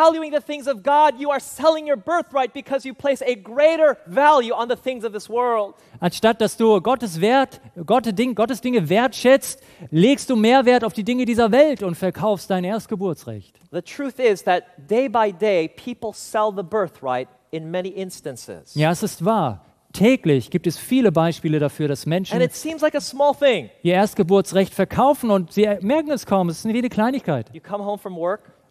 valuing the things of God, you are selling your birthright because you place a greater value on the things of this world. Anstatt dass du Gottes Dinge wertschätzt, legst du mehr Wert auf die Dinge dieser Welt und verkaufst dein Erstgeburtsrecht. The truth is that day by day, people sell the birthright in many instances. Ja, es ist wahr. Täglich gibt es viele Beispiele dafür, dass Menschen And it seems like a small thing. ihr Erstgeburtsrecht verkaufen und sie merken es kaum. Es ist wie eine Kleinigkeit. You come home from work,